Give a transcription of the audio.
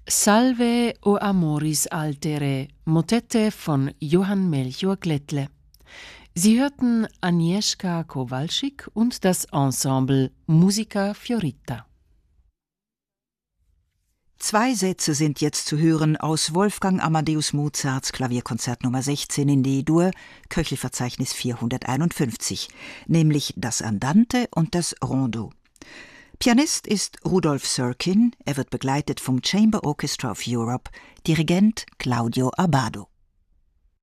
Salve o amoris altere, Motette von Johann Melchior Glättle. Sie hörten Agnieszka Kowalczyk und das Ensemble Musica Fiorita. 2 Sätze sind jetzt zu hören aus Wolfgang Amadeus Mozarts Klavierkonzert Nummer 16 in D-Dur, Köchelverzeichnis 451, nämlich das Andante und das Rondo. Pianist ist Rudolf Serkin, er wird begleitet vom Chamber Orchestra of Europe, Dirigent Claudio Abbado.